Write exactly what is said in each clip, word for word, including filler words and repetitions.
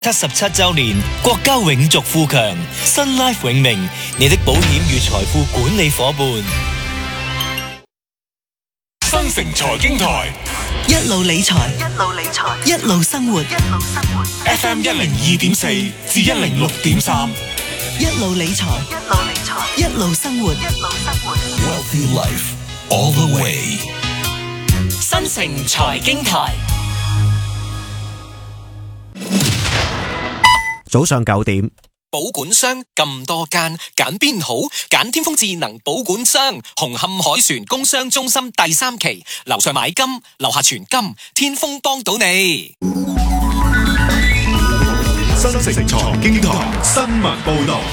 七十七周年，國家永續富強 Sun Life 永明，你的保險與財富管理夥伴。 新城財經台， 一路理財，一路理財，一路生活，一路生活。 F M 一零二點四至一零六點三， 一路理財，一路理財，一路生活，一路生活。 Wealthy Life all the way。 新城財經台。 早上九點， 保管商咁多間，揀邊好？揀天風智能保管商，紅磡海船工商中心第三期，樓上買金，樓下存金，天風幫到你。 新城財經台新聞報道。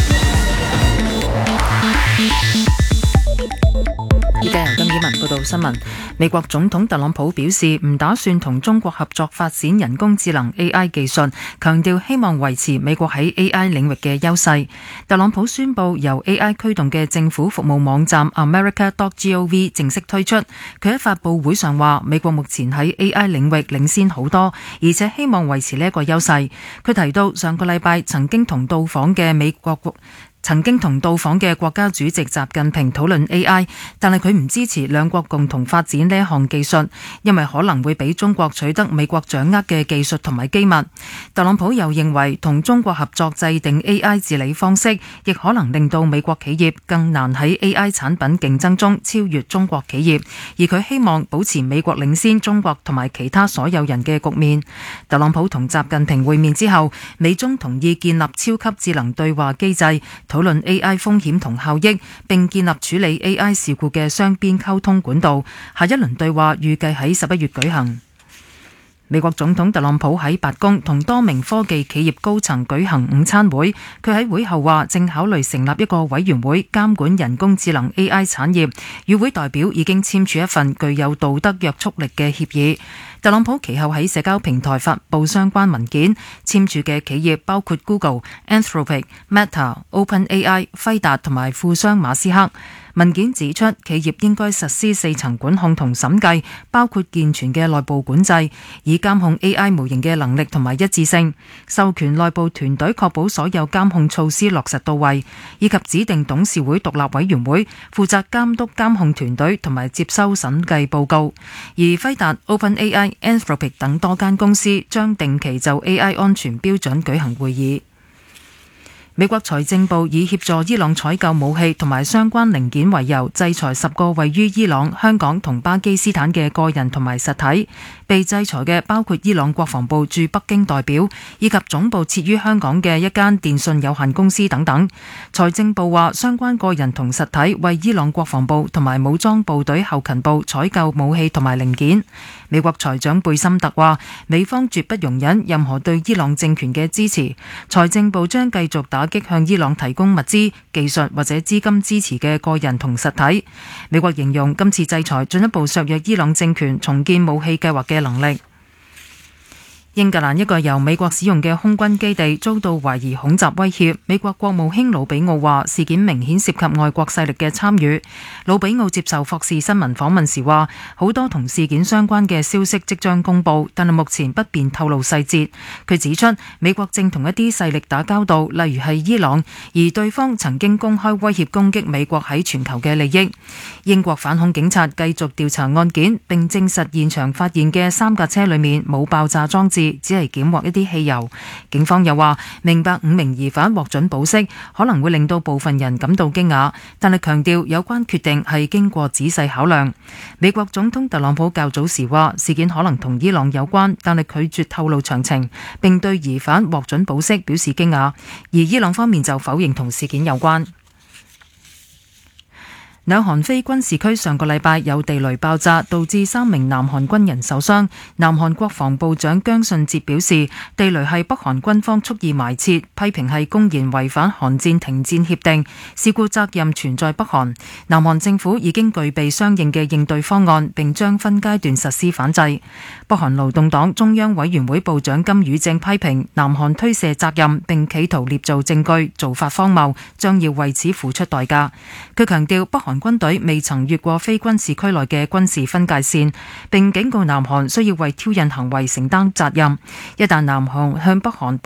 依家由金綺文報道新聞。美國總統特朗普表示唔打算同中國合作發展人工智能 A I 技術，強調希望維持美國喺 A I 領域嘅優勢。特朗普宣布由 A I 驅動嘅政府服務網站 America dot gov 正式推出。佢喺發佈會上話，美國目前喺 A I 領域領先好多，而且希望維持呢一個優勢。佢提到上個禮拜曾經同到訪嘅美國國曾經同到訪嘅國家主席習近平討論 A I， 但係佢唔支持兩國共同發展呢一項技術，因為可能會俾中國取得美國掌握嘅技術同埋機密。特朗普又認為同中國合作制定 A I 治理方式，亦可能令到美國企業更難喺 A I 產品競爭中超越中國企業，而佢希望保持美國領先中國同埋其他所有人嘅局面。特朗普同習近平會面之後，美中同意建立超級智能對話機制，討論 A I 風險同效益，並建立處理 A I 事故嘅雙邊溝通管道。下一輪對話預計喺十一月舉行。美國總統特朗普喺白宮同多名科技企業高層舉行午餐會，佢喺會後話正考慮成立一個委員會監管人工智能 A I 產業，與會代表已經簽署一份具有道德約束力嘅協議。特朗普其後喺社交平台發布相關文件，簽署嘅企業包括 Google、Anthropic、Meta、OpenAI、輝達同埋富商馬斯克。文件指出，企業應該實施四層管控同審計，包括健全嘅內部管制，以監控 A I 模型嘅能力同埋一致性，授權內部團隊確保所有監控措施落實到位，以及指定董事會獨立委員會負責監督監控團隊同埋接收審計報告。而輝達、OpenAI、Anthropic 等多間公司將定期就 A I 安全標準舉行會議。美國財政部以協助伊朗採購武器同埋相關零件為由，制裁十個位於伊朗、香港同巴基斯坦嘅個人同埋實體。被制裁嘅包括伊朗國防部駐北京代表，以及總部設於香港嘅一間電信有限公司等等。財政部話，相關個人同實體為伊朗國防部同埋武裝部隊後勤部採購武器同埋零件。美國財長貝森特話，美方絕不容忍任何對伊朗政權嘅支持，財政部將繼續打擊向伊朗提供物資、技術或者資金支持嘅個人同實體。美國形容今次制裁進一步削弱伊朗政權重建武器計劃嘅能力。英格蘭一個由美國使用嘅空軍基地遭到懷疑恐襲威脅，美國國務卿魯比奧話事件明顯涉及外國勢力嘅參與。魯比奧接受霍士新聞訪問時話，好多同事件相關嘅消息即將公佈，但係目前不便透露細節。佢指出，美國正同一啲勢力打交道，例如係伊朗，而對方曾經公開威脅攻擊美國喺全球嘅利益。英國反恐警察繼續調查案件，並證實現場發現嘅三架車裏面冇爆炸裝置，只係檢獲一啲汽油。警方又話，明白五名疑犯獲准保釋，可能會令到部分人感到驚訝，但係強調有關決定係經過仔細考量。美國總統特朗普較早時話，事件可能同伊朗有關，但係拒絕透露詳情，並對疑犯獲准保釋表示驚訝。而伊朗方面就否認同事件有關。南韓非軍事區上個禮拜有地雷爆炸，導致三名南韓軍人受傷。南韓國防部長姜信哲表示，地雷係北韓軍方蓄意埋設，批評係公然違反韓戰停戰協定，事故責任存在北韓。南韓政府已經具備相應嘅應對方案，並將分階段實施反制。北韓勞動黨中央委員會部長金宇正批評南韓推卸責任，並企圖捏造證據，做法荒謬，將要為此付出代價。佢強調北韓軍隊未曾越過非軍事區內嘅軍事分界線，並警告南韓需要為挑釁行為承擔責任。一旦南韓向北韓